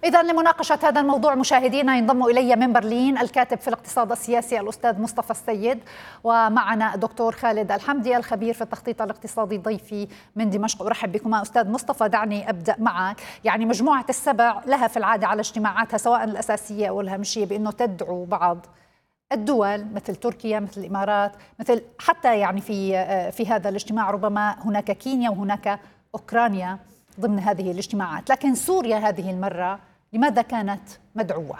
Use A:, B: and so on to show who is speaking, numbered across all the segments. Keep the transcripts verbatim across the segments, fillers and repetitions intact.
A: إذا لمناقشة هذا الموضوع مشاهدينا ينضم إلي من برلين الكاتب في الاقتصاد السياسي الأستاذ مصطفى السيد، ومعنا الدكتور خالد الحمدي الخبير في التخطيط الاقتصادي ضيفي من دمشق. أرحب بكما أستاذ مصطفى. دعني أبدأ معك. يعني مجموعة السبع لها في العادة على اجتماعاتها سواء الأساسية أو الهامشية بأنه تدعو بعض الدول مثل تركيا مثل الإمارات مثل حتى يعني في في هذا الاجتماع ربما هناك كينيا وهناك أوكرانيا ضمن هذه الاجتماعات، لكن سوريا هذه المرة لماذا كانت مدعوة؟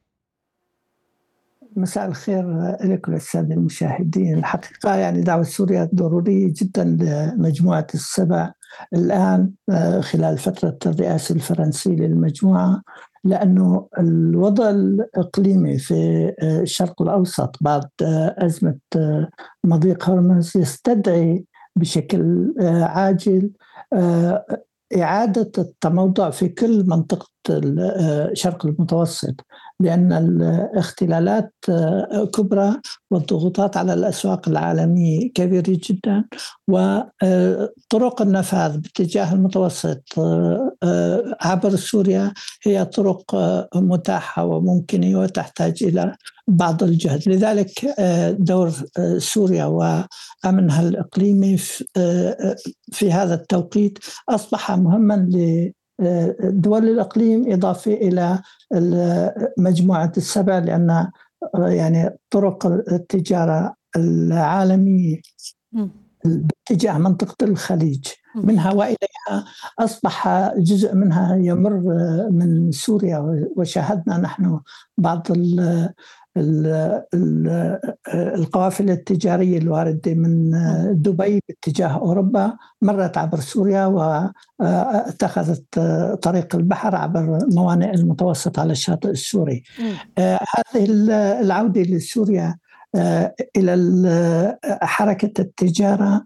B: مساء الخير لك وللسادة المشاهدين. الحقيقة يعني دعوة سوريا ضرورية جدا لمجموعة السبع الآن خلال فترة الرئاسة الفرنسية للمجموعة، لأنه الوضع الإقليمي في الشرق الأوسط بعد أزمة مضيق هرمز يستدعي بشكل عاجل إعادة التموضع في كل منطقة الشرق المتوسط، لأن الاختلالات كبرى والضغوطات على الأسواق العالمية كبيرة جدا، وطرق النفاذ باتجاه المتوسط عبر سوريا هي طرق متاحة وممكنة وتحتاج إلى بعض الجهد. لذلك دور سوريا وأمنها الإقليمي في هذا التوقيت أصبح مهما لدول الإقليم إضافة إلى مجموعة السبع، لأن يعني طرق التجارة العالمية باتجاه منطقة الخليج منها وإليها أصبح جزء منها يمر من سوريا، وشاهدنا نحن بعض القوافل التجارية الواردة من دبي باتجاه أوروبا مرت عبر سوريا واتخذت طريق البحر عبر موانئ المتوسط على الشاطئ السوري. هذه العودة لسوريا إلى حركة التجارة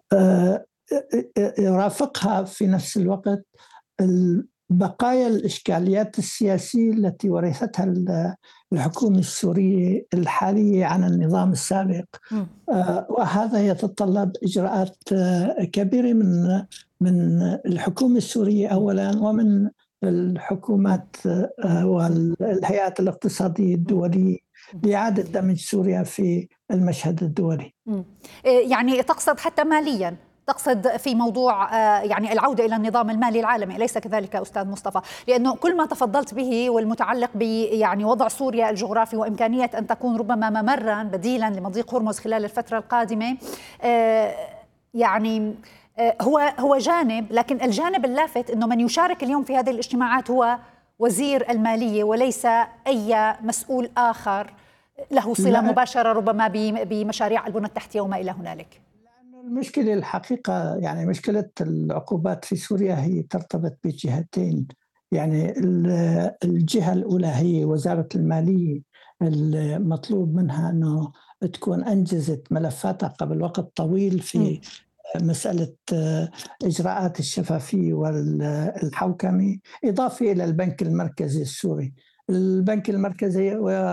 B: يرافقها في نفس الوقت بقايا الإشكاليات السياسية التي ورثتها الحكومة السورية الحالية عن النظام السابق، وهذا يتطلب إجراءات كبيرة من من الحكومة السورية أولا، ومن الحكومات والهيئات الاقتصادية الدولية لإعادة دمج سوريا في المشهد الدولي.
A: يعني تقصد حتى ماليا، تقصد في موضوع يعني العودة إلى النظام المالي العالمي، أليس كذلك أستاذ مصطفى؟ لأنه كل ما تفضلت به والمتعلق ب يعني وضع سوريا الجغرافي وإمكانية أن تكون ربما ممرا بديلا لمضيق هرمز خلال الفترة القادمة، يعني هو هو جانب، لكن الجانب اللافت أنه من يشارك اليوم في هذه الاجتماعات هو وزير المالية وليس أي مسؤول آخر له صلة مباشرة ربما بمشاريع البنى التحتية وما إلى هنالك.
B: المشكلة الحقيقة يعني مشكلة العقوبات في سوريا هي ترتبط بجهتين. يعني الجهة الأولى هي وزارة المالية، المطلوب منها أنه تكون أنجزت ملفاتها قبل وقت طويل في مسألة إجراءات الشفافية والحوكمة، إضافة إلى البنك المركزي السوري. البنك المركزي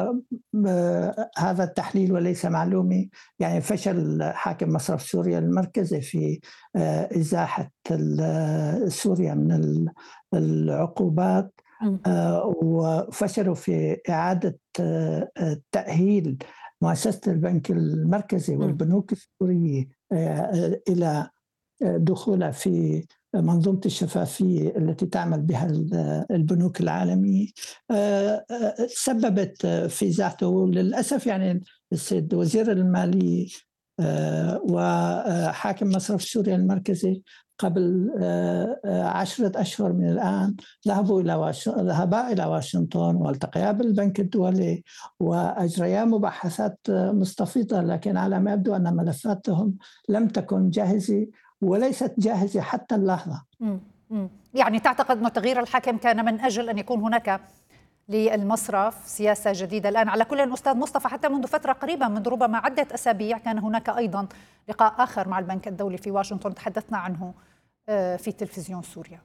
B: وهذا التحليل وليس معلومي، يعني فشل حاكم مصرف سوريا المركزي في إزاحة سوريا من العقوبات، وفشلوا في إعادة تأهيل مؤسسة البنك المركزي والبنوك السورية إلى دخولها في منظومة الشفافية التي تعمل بها البنوك العالمية، سببت في ذاته للأسف. يعني السيد وزير المالية وحاكم مصرف سوريا المركزي قبل عشرة أشهر من الآن ذهبوا إلى واش... ذهبا إلى واشنطن والتقيا بالبنك الدولي وأجريا مباحثات مستفيضة، لكن على ما يبدو أن ملفاتهم لم تكن جاهزة وليست جاهزة حتى اللحظة.
A: م- م. يعني تعتقد أن تغيير الحاكم كان من أجل أن يكون هناك للمصرف سياسة جديدة الآن؟ على كل أستاذ مصطفى، حتى منذ فترة قريبة، منذ ربما عدة أسابيع، كان هناك أيضا لقاء آخر مع البنك الدولي في واشنطن تحدثنا عنه في تلفزيون سوريا.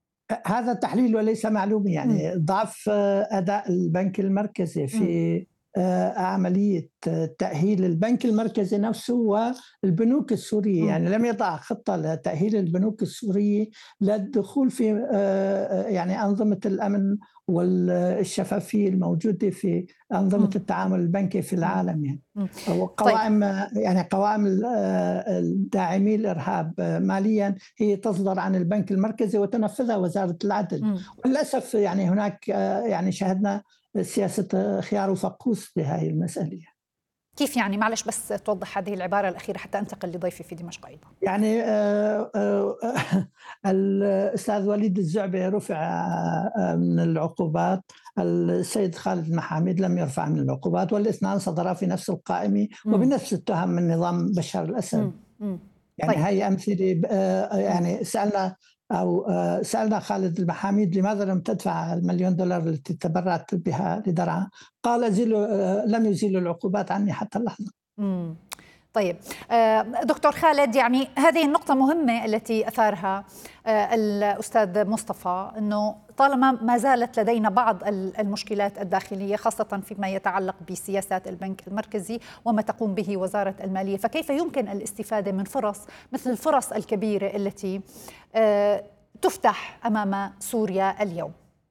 B: هذا التحليل وليس معلومي، يعني ضعف أداء البنك المركزي في عملية تأهيل البنك المركزي نفسه والبنوك السورية. يعني لم يضع خطة لتأهيل البنوك السورية للدخول في يعني أنظمة الأمن والشفافية الموجودة في أنظمة التعامل البنكي في العالم. يعني وقوائم يعني قوائم الداعمي الإرهاب ماليا هي تصدر عن البنك المركزي وتنفذها وزارة العدل. وللأسف يعني هناك يعني شاهدنا سياسة خيار وفقوس بهذه المسألة.
A: كيف يعني؟ معلش بس توضح هذه العبارة الأخيرة حتى أنتقل لضيفي في دمشق أيضا.
B: يعني آه آه الأستاذ وليد الزعبي رفع من العقوبات، السيد خالد محامد لم يرفع من العقوبات، والاثنان صدرا في نفس القائمة وبنفس التهم من نظام بشار الأسد. مم. يعني طيب. هاي أمثلة. آه يعني سألنا أو سألنا خالد المحاميد لماذا لم تدفع المليون دولار التي تبرعت بها لدرعا؟ قال زيلوا لم يزيلوا العقوبات عني حتى اللحظة.
A: مم. طيب دكتور خالد، يعني هذه النقطة مهمة التي أثارها الأستاذ مصطفى، أنه طالما ما زالت لدينا بعض المشكلات الداخلية خاصة فيما يتعلق بسياسات البنك المركزي وما تقوم به وزارة المالية، فكيف يمكن الاستفادة من فرص مثل الفرص الكبيرة التي تفتح أمام سوريا اليوم؟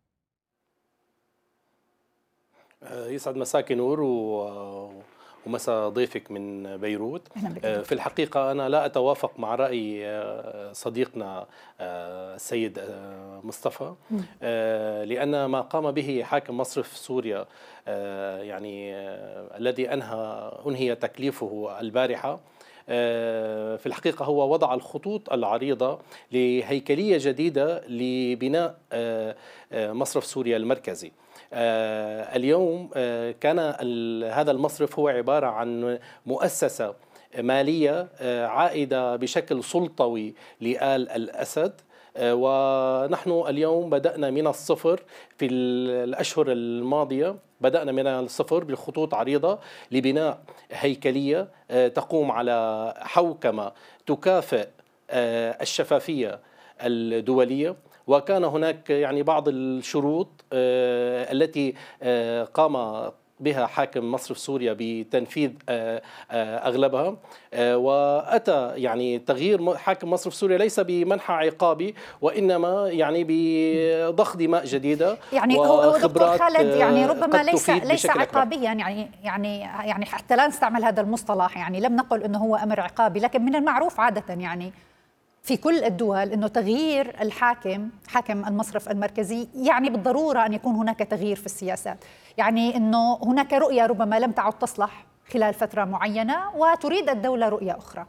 C: يسعد مساكي نور و ومساء ضيفك من بيروت. في الحقيقة أنا لا أتوافق مع رأي صديقنا السيد مصطفى، لأن ما قام به حاكم مصرف سوريا يعني الذي أنهى أنهي تكليفه البارحة في الحقيقة هو وضع الخطوط العريضة لهيكلية جديدة لبناء مصرف سوريا المركزي. آه اليوم آه كان هذا المصرف هو عبارة عن مؤسسة مالية آه عائدة بشكل سلطوي لآل الأسد، آه ونحن اليوم بدأنا من الصفر. في الأشهر الماضية بدأنا من الصفر بالخطوط عريضة لبناء هيكلية آه تقوم على حوكمة تكافئ آه الشفافية الدولية. وكان هناك يعني بعض الشروط آه التي آه قام بها حاكم مصرف سوريا بتنفيذ آه آه أغلبها، آه وأتى يعني تغيير حاكم مصرف سوريا ليس بمنحى عقابي وإنما يعني بضخ دماء جديدة.
A: يعني هو دكتور خالد يعني ربما ليس ليس عقابيا، يعني يعني يعني حتى لا نستعمل هذا المصطلح، يعني لم نقل انه هو امر عقابي، لكن من المعروف عادة يعني في كل الدول أنه تغيير الحاكم حاكم المصرف المركزي يعني بالضرورة أن يكون هناك تغيير في السياسات، يعني أنه هناك رؤية ربما لم تعد تصلح خلال فترة معينة وتريد الدولة رؤية أخرى.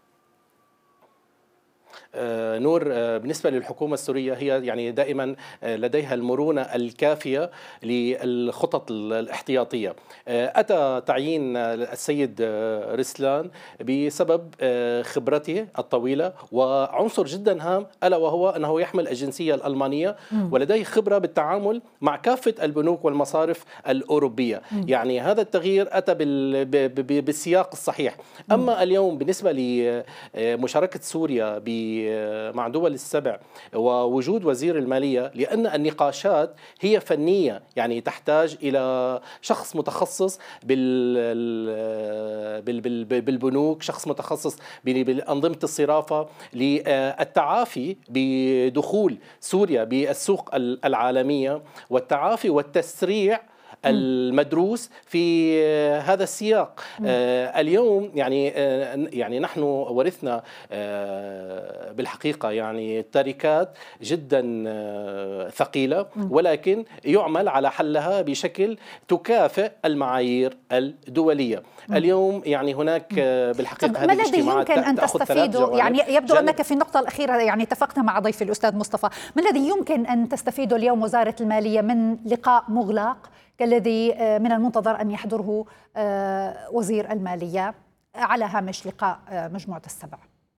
C: آه نور، آه بالنسبة للحكومة السورية هي يعني دائما آه لديها المرونة الكافية للخطط الاحتياطية. آه أتى تعيين السيد رسلان بسبب آه خبرته الطويلة وعنصر جدا هام ألا وهو أنه يحمل الجنسية الألمانية ولديه خبرة بالتعامل مع كافة البنوك والمصارف الأوروبية. يعني هذا التغيير أتى بالسياق الصحيح. أما اليوم بالنسبة لمشاركة سوريا ب مع دول السبع ووجود وزير المالية، لأن النقاشات هي فنية يعني تحتاج إلى شخص متخصص بالبنوك، شخص متخصص بأنظمة الصرافة للتعافي بدخول سوريا بالسوق العالمية والتعافي والتسريع المدروس في هذا السياق. آه اليوم يعني آه يعني نحن ورثنا آه بالحقيقة يعني تركات جدا آه ثقيلة، ولكن يعمل على حلها بشكل تكافئ المعايير الدولية. اليوم يعني هناك آه بالحقيقة
A: ما الذي يمكن أن تستفيده؟ يعني يبدو أنك في النقطة الأخيرة يعني اتفقنا مع ضيفي الأستاذ مصطفى، ما الذي يمكن أن تستفيده اليوم وزارة المالية من لقاء مغلق كالذي من المنتظر أن يحضره وزير المالية على هامش لقاء مجموعة السبع؟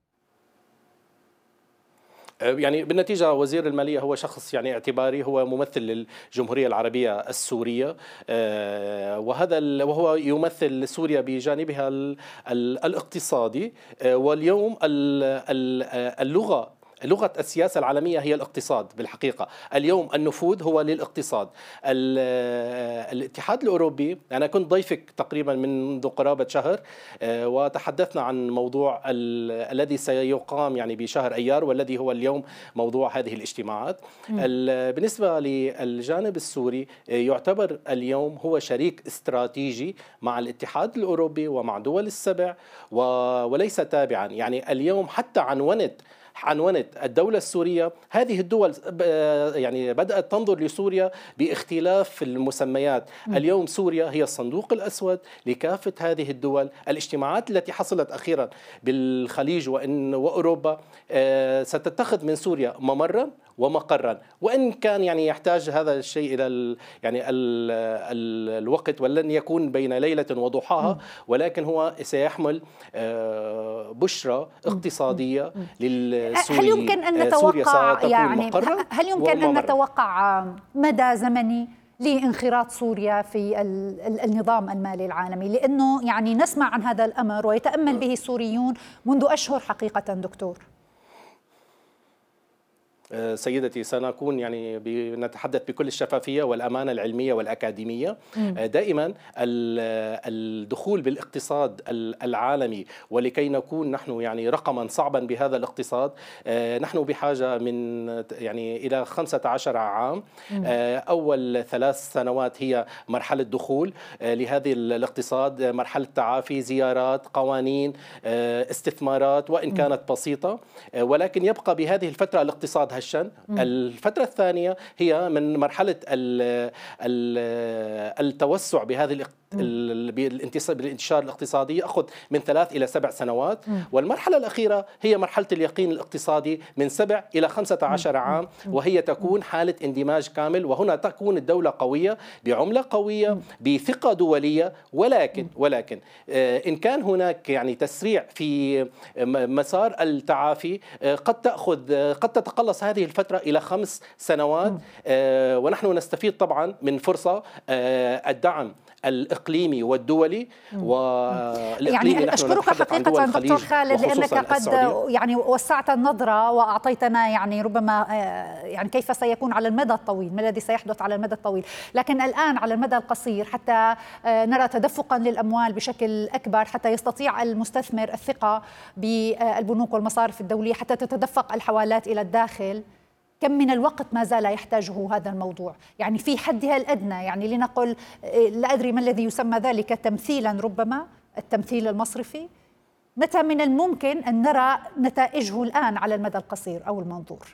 C: يعني بالنتيجة وزير المالية هو شخص يعني اعتباري، هو ممثل للجمهورية العربية السورية، وهذا وهو يمثل سوريا بجانبها الاقتصادي. واليوم اللغة لغة السياسة العالمية هي الاقتصاد بالحقيقة. اليوم النفوذ هو للاقتصاد. الاتحاد الأوروبي، أنا كنت ضيفك تقريبا منذ قرابة شهر وتحدثنا عن موضوع الذي سيقام يعني بشهر أيار والذي هو اليوم موضوع هذه الاجتماعات. بالنسبة للجانب السوري يعتبر اليوم هو شريك استراتيجي مع الاتحاد الأوروبي ومع دول السبع وليس تابعا. يعني اليوم حتى عنونت عنونت الدولة السورية، هذه الدول يعني بدأت تنظر لسوريا باختلاف المسميات. م. اليوم سوريا هي الصندوق الأسود لكافة هذه الدول. الاجتماعات التي حصلت أخيرا بالخليج وإن وأوروبا ستتخذ من سوريا ممرا ومقرا، وإن كان يعني يحتاج هذا الشيء إلى ال يعني ال ال الوقت ولن يكون بين ليلة وضحاها، ولكن هو سيحمل بشرى اقتصادية للسوري.
A: هل يمكن أن نتوقع يعني هل يمكن أن نتوقع مدى زمني لانخراط سوريا في النظام المالي العالمي؟ لأنه يعني نسمع عن هذا الأمر ويتأمل به السوريون منذ أشهر حقيقة دكتور.
C: سيدتي، سنكون يعني نتحدث بكل الشفافية والأمانة العلمية والأكاديمية. م. دائما الدخول بالاقتصاد العالمي ولكي نكون نحن يعني رقما صعبا بهذا الاقتصاد، نحن بحاجة من يعني إلى خمسة عشر عام. م. أول ثلاث سنوات هي مرحلة دخول لهذه الاقتصاد، مرحلة تعافي، زيارات، قوانين، استثمارات وإن كانت بسيطة، ولكن يبقى بهذه الفترة الاقتصاد. الفترة الثانية هي من مرحلة التوسع بهذه بالانتشار الاقتصادي، يأخذ من ثلاث إلى سبع سنوات. م. والمرحلة الأخيرة هي مرحلة اليقين الاقتصادي من سبع إلى خمسة عشر عام، وهي تكون حالة اندماج كامل، وهنا تكون الدولة قوية بعملة قوية بثقة دولية. ولكن ولكن إن كان هناك يعني تسريع في مسار التعافي قد تأخذ قد تتقلص هذه الفترة إلى خمس سنوات. ونحن نستفيد طبعا من فرصة الدعم الإقليمي والدولي والإقليمي.
A: يعني أشكرك حقيقة دكتور خالد لأنك قد السعودية. يعني وسعت النظرة وأعطيتنا يعني ربما يعني كيف سيكون على المدى الطويل، ما الذي سيحدث على المدى الطويل. لكن الآن على المدى القصير حتى نرى تدفقا للأموال بشكل أكبر، حتى يستطيع المستثمر الثقة بالبنوك والمصارف الدولية، حتى تتدفق الحوالات إلى الداخل، كم من الوقت ما زال يحتاجه هذا الموضوع؟ يعني في حدها الأدنى، يعني لنقل لا أدري ما الذي يسمى ذلك تمثيلا، ربما التمثيل المصرفي. متى من الممكن أن نرى نتائجه الآن على المدى القصير أو المنظور؟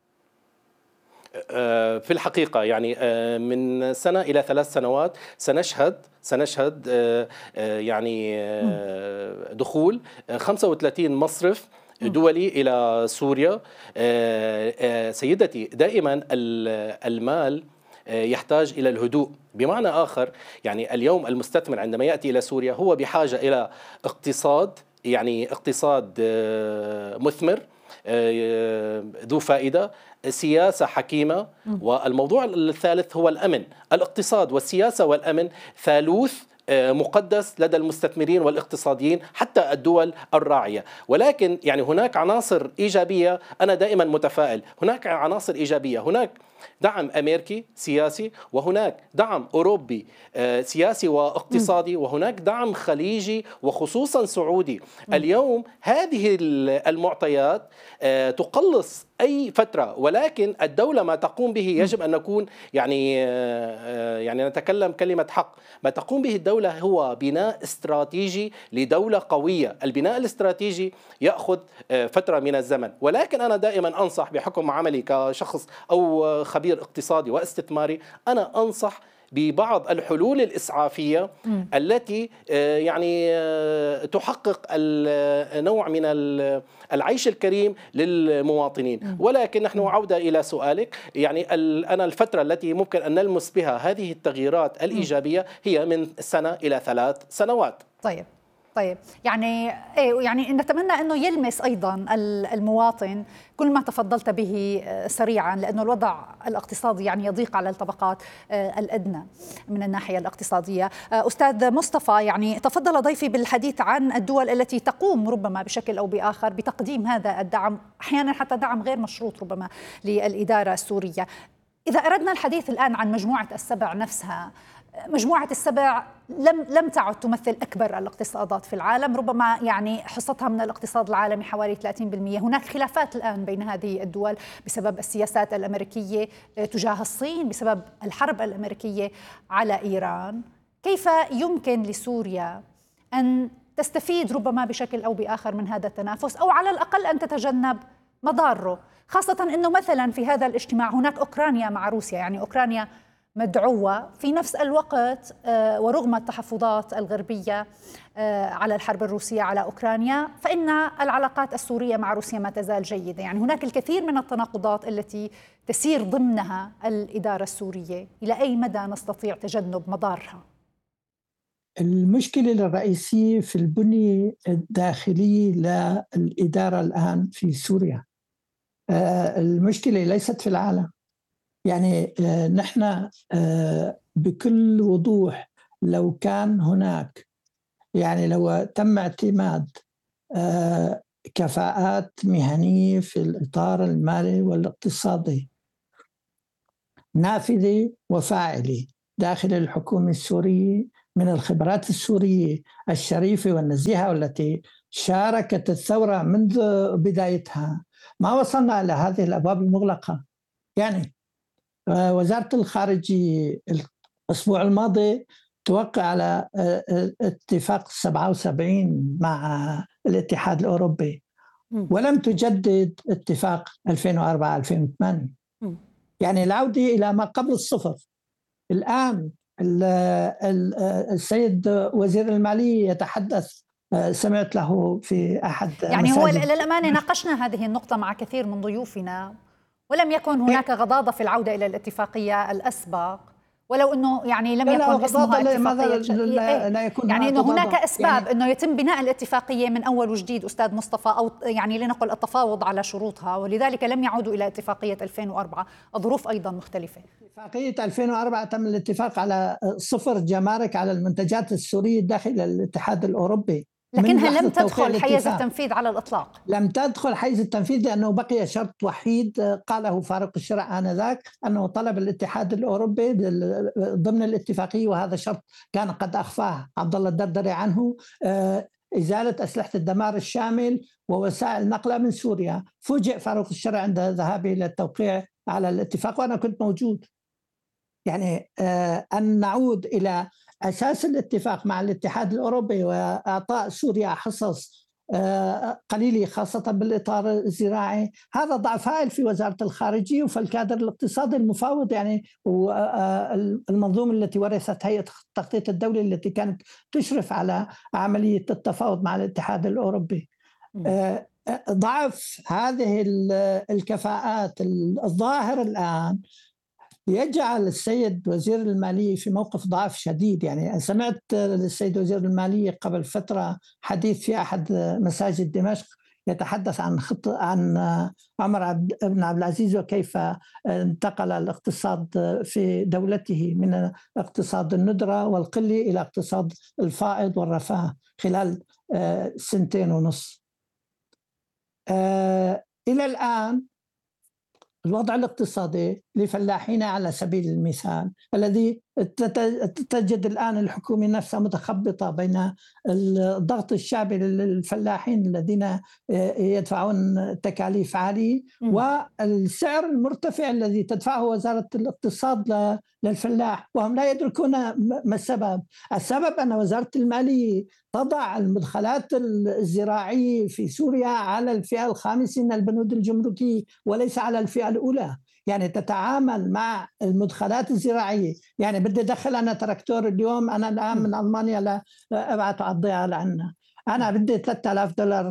C: في الحقيقة يعني من سنة إلى ثلاث سنوات سنشهد سنشهد يعني دخول خمسة وثلاثين مصرف دولي إلى سوريا. سيدتي، دائما المال يحتاج إلى الهدوء. بمعنى آخر يعني اليوم المستثمر عندما يأتي إلى سوريا هو بحاجة إلى اقتصاد، يعني اقتصاد مثمر ذو فائدة، سياسة حكيمة، والموضوع الثالث هو الأمن. الاقتصاد والسياسة والأمن ثالوث مقدس لدى المستثمرين والاقتصاديين حتى الدول الراعية. ولكن يعني هناك عناصر إيجابية، أنا دائما متفائل. هناك عناصر إيجابية، هناك دعم أمريكي سياسي، وهناك دعم أوروبي سياسي واقتصادي، وهناك دعم خليجي وخصوصا سعودي. اليوم هذه المعطيات تقلص أي فترة، ولكن الدولة ما تقوم به يجب أن نكون يعني يعني نتكلم كلمة حق. ما تقوم به الدولة هو بناء استراتيجي لدولة قوية. البناء الاستراتيجي يأخذ فترة من الزمن، ولكن أنا دائما أنصح بحكم عملي كشخص أو خبير اقتصادي واستثماري، أنا أنصح ببعض الحلول الإسعافية م. التي يعني تحقق نوع من العيش الكريم للمواطنين. م. ولكن نحن عودة إلى سؤالك، يعني أنا الفترة التي ممكن أن نلمس بها هذه التغييرات الإيجابية هي من سنة إلى ثلاث سنوات.
A: طيب طيب يعني ايه يعني نتمنى انه يلمس ايضا المواطن كل ما تفضلت به سريعا، لانه الوضع الاقتصادي يعني يضيق على الطبقات الادنى من الناحيه الاقتصاديه. استاذ مصطفى، يعني تفضل ضيفي بالحديث عن الدول التي تقوم ربما بشكل او باخر بتقديم هذا الدعم، احيانا حتى دعم غير مشروط ربما للاداره السوريه. اذا اردنا الحديث الان عن مجموعه السبع نفسها، مجموعة السبع لم لم تعد تمثل أكبر الاقتصادات في العالم، ربما يعني حصتها من الاقتصاد العالمي حوالي ثلاثين بالمئة. هناك خلافات الآن بين هذه الدول بسبب السياسات الأمريكية تجاه الصين، بسبب الحرب الأمريكية على إيران. كيف يمكن لسوريا أن تستفيد ربما بشكل أو بآخر من هذا التنافس، أو على الأقل أن تتجنب مضاره، خاصة أنه مثلا في هذا الاجتماع هناك أوكرانيا مع روسيا، يعني أوكرانيا مدعوة في نفس الوقت ورغم التحفظات الغربية على الحرب الروسية على أوكرانيا، فإن العلاقات السورية مع روسيا ما تزال جيدة. يعني هناك الكثير من التناقضات التي تسير ضمنها الإدارة السورية. إلى أي مدى نستطيع تجنب مضارها؟
B: المشكلة الرئيسية في البنية الداخلية للإدارة الآن في سوريا. المشكلة ليست في العالم. يعني نحن بكل وضوح لو كان هناك، يعني لو تم اعتماد كفاءات مهنية في الإطار المالي والاقتصادي نافذة وفاعلة داخل الحكومة السورية من الخبرات السورية الشريفة والنزيهة والتي شاركت الثورة منذ بدايتها، ما وصلنا إلى هذه الأبواب المغلقة. يعني وزارة الخارجية الأسبوع الماضي توقع على اتفاق سبعة وسبعين مع الاتحاد الأوروبي، ولم تجدد اتفاق ألفين وأربعة ألفين وثمانية، يعني العودة إلى ما قبل الصفر. الآن السيد وزير المالية يتحدث، سمعت له في أحد
A: يعني هو للأمانة ناقشنا هذه النقطة مع كثير من ضيوفنا، ولم يكن هناك غضاضة في العودة إلى الاتفاقية الأسبق، ولو أنه يعني لم يكن اسمها اتفاقية
B: لا, لا يكون
A: يعني أنه هناك أسباب
B: يعني
A: أنه يتم بناء الاتفاقية من أول وجديد أستاذ مصطفى، أو يعني لنقل التفاوض على شروطها، ولذلك لم يعودوا إلى اتفاقية ألفين وأربعة. الظروف أيضا مختلفة.
B: اتفاقية ألفين وأربعة تم الاتفاق على صفر جمارك على المنتجات السورية داخل الاتحاد الأوروبي،
A: لكنها لم تدخل حيز التنفيذ على الإطلاق.
B: لم تدخل حيز التنفيذ لأنه بقي شرط وحيد قاله فاروق الشرع آنذاك، أنه طلب الاتحاد الأوروبي ضمن الاتفاقية، وهذا شرط كان قد أخفاه عبد الله الدردري عنه، إزالة أسلحة الدمار الشامل ووسائل نقلها من سوريا. فوجئ فاروق الشرع عند ذهابه إلى التوقيع على الاتفاق، وأنا كنت موجود. يعني أن نعود إلى أساس الاتفاق مع الاتحاد الأوروبي وإعطاء سوريا حصص قليلة خاصة بالإطار الزراعي، هذا ضعف هائل في وزارة الخارجية وفي الكادر الاقتصادي المفاوض، يعني والمنظومة التي ورثت هيئة التخطيط الدولي التي كانت تشرف على عملية التفاوض مع الاتحاد الأوروبي. ضعف هذه الكفاءات الظاهر الآن يجعل السيد وزير المالية في موقف ضعف شديد. يعني سمعت السيد وزير المالية قبل فترة حديث في أحد مساجد دمشق يتحدث عن خط عن عمر بن عبد العزيز وكيف انتقل الاقتصاد في دولته من اقتصاد الندرة والقلة إلى اقتصاد الفائض والرفاه خلال سنتين ونصف. إلى الآن الوضع الاقتصادي لفلاحين على سبيل المثال الذي تجد الآن الحكومة نفسها متخبطة بين الضغط الشعبي للفلاحين الذين يدفعون تكاليف عالية والسعر المرتفع الذي تدفعه وزارة الاقتصاد للفلاح، وهم لا يدركون ما السبب. السبب أن وزارة المالية تضع المدخلات الزراعية في سوريا على الفئة الخامسة من البنود الجمركية وليس على الفئة الأولى. يعني تتعامل مع المدخلات الزراعية، يعني بدي أدخل أنا تراكتور اليوم، أنا الآن من ألمانيا لا أبعث على الضيعة لعنا، أنا بدي ثلاثة آلاف دولار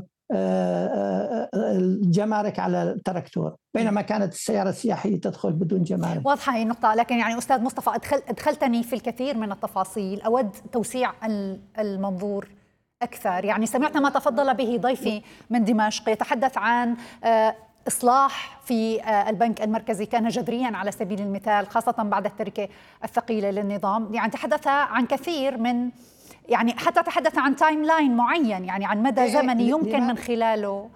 B: الجمارك على التراكتور، بينما كانت السيارة السياحية تدخل بدون جمارك.
A: واضحة هي النقطة، لكن يعني أستاذ مصطفى أدخل أدخلتني في الكثير من التفاصيل، أود توسيع المنظور أكثر. يعني سمعت ما تفضل به ضيفي من دمشق يتحدث عن إصلاح في البنك المركزي كان جذريا على سبيل المثال، خاصة بعد التركة الثقيلة للنظام. يعني تحدث عن كثير من، يعني حتى تحدث عن تايم لاين معين، يعني عن مدى زمني يمكن من خلاله.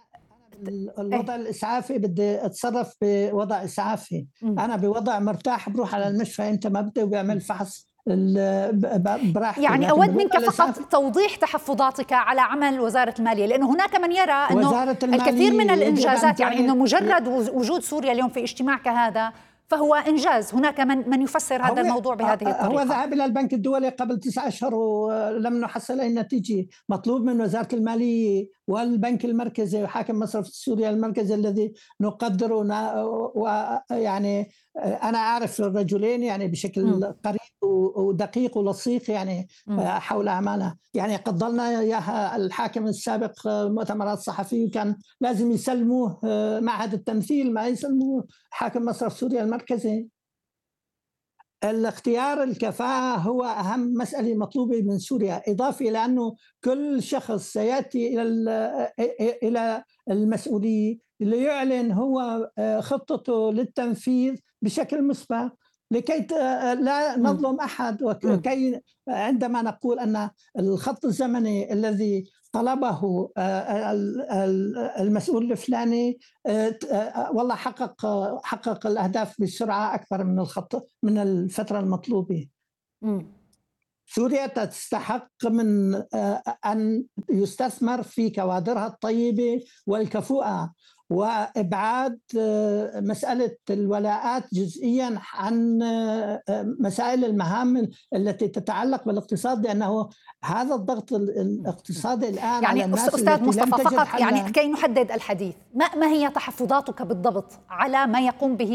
B: الوضع الإسعافي بدي أتصرف بوضع إسعافي. م. أنا بوضع مرتاح بروح على المشفى، أنت ما بدي وبيعمل فحص براحتي.
A: يعني أود منك فقط توضيح تحفظاتك على عمل وزارة المالية، لأنه هناك من يرى أنه الكثير من الإنجازات، يعني أنه مجرد وجود سوريا اليوم في اجتماع كهذا فهو إنجاز. هناك من من يفسر هذا الموضوع بهذه الطريقة.
B: هو ذهب إلى البنك الدولي قبل تسعة أشهر ولم نحصل أي نتيجة. مطلوب من وزارة المالية والبنك المركزي وحاكم مصرف سوريا المركزي الذي نقدره، ويعني أنا أعرف الرجلين يعني بشكل م. قريب ودقيق ولصيق يعني م. حول أعمالها. يعني قدرنا إياها الحاكم السابق مؤتمرات صحفية، وكان لازم يسلموه معهد التمثيل، ما يسلموه حاكم مصرف سوريا المركزي. الاختيار الكفاءة هو أهم مسألة مطلوبة من سوريا، إضافة إلى أنه كل شخص سيأتي إلى إلى المسؤولية ليعلن هو خطته للتنفيذ بشكل مسبق، لكي لا نظلم أحد. وكي عندما نقول أن الخط الزمني الذي طلبه المسؤول الفلاني والله حقق حقق الأهداف بسرعة أكثر من الخط من الفترة المطلوبة. م. سوريا تستحق من أن يستثمر في كوادرها الطيبة والكفؤة، وإبعاد مسألة الولاءات جزئيا عن مسائل المهام التي تتعلق بالاقتصاد، لأنه هذا الضغط الاقتصادي الآن
A: يعني
B: على الناس
A: أستاذ مصطفى فقط يعني كي نحدد الحديث، ما ما هي تحفظاتك بالضبط على ما يقوم به